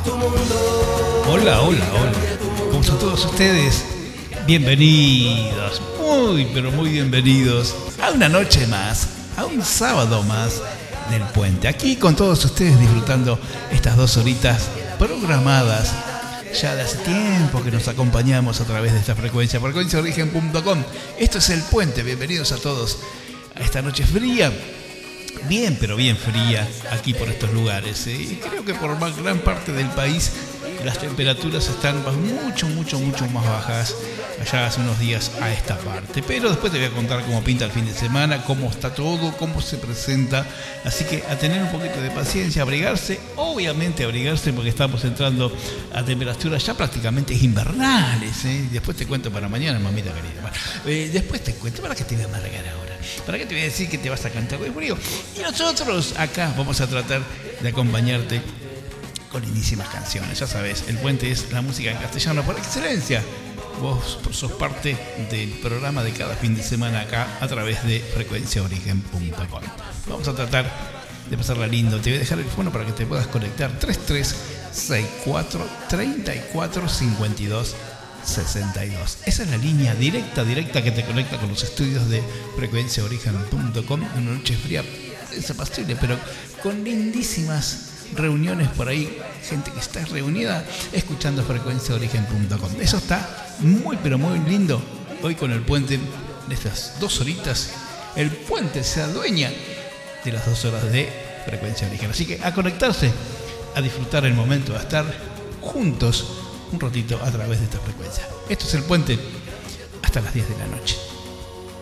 Hola, hola, hola. ¿Cómo están todos ustedes? Bienvenidos, muy pero muy bienvenidos a una noche más, a un sábado más del puente. Aquí con todos ustedes disfrutando estas 2 horitas programadas. Ya de hace tiempo que nos acompañamos a través de esta frecuenciaorigen.com. Esto es El Puente, bienvenidos a todos a esta noche fría. Bien, pero bien fría aquí por estos lugares. Y creo que por gran parte del país las temperaturas están mucho más bajas allá hace unos días a esta parte. Pero después te voy a contar cómo pinta el fin de semana, cómo está todo, cómo se presenta. Así que a tener un poquito de paciencia, abrigarse, obviamente abrigarse porque estamos entrando a temperaturas ya prácticamente invernales. Después te cuento para mañana, mamita querida. Después te cuento, ¿para qué te voy a amargar ahora? ¿Para qué te voy a decir que te vas a cantar de frío? Y nosotros acá vamos a tratar de acompañarte con lindísimas canciones. Ya sabes, El Puente es la música en castellano por excelencia. Vos sos parte del programa de cada fin de semana acá a través de frecuenciaorigen.com. Vamos a tratar de pasarla lindo. Te voy a dejar el teléfono para que te puedas conectar. 3364 34 52 62. Esa es la línea directa que te conecta con los estudios de frecuenciaorigen.com. Una noche fría es apacible, pero con lindísimas reuniones por ahí, gente que está reunida escuchando frecuenciaorigen.com. Eso está muy pero muy lindo. Hoy con El Puente, de estas 2 horitas, El Puente se adueña de las 2 horas de Frecuencia Origen. Así que a conectarse, a disfrutar el momento, a estar juntos un ratito a través de esta frecuencia. Esto es El Puente hasta las 10 de la noche.